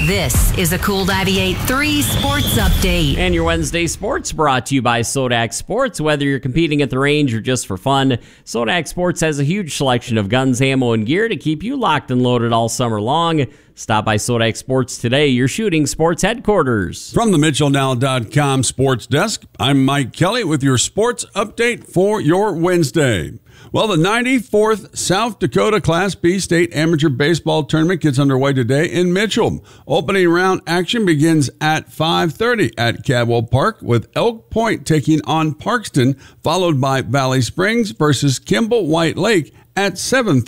This is a Cool 98.3 Sports Update. And your Wednesday sports brought to you by Sodak Sports. Whether you're competing at the range or just for fun, Sodak Sports has a huge selection of guns, ammo, and gear to keep you locked and loaded all summer long. Stop by Sodak Sports today, your shooting sports headquarters. From the MitchellNow.com Sports Desk, I'm Mike Kelly with your sports update for your Wednesday. Well, the 94th South Dakota Class B State Amateur Baseball Tournament gets underway today in Mitchell. Opening round action begins at 5:30 at Cadwell Park, with Elk Point taking on Parkston, followed by Valley Springs versus Kimball White Lake at 7:30.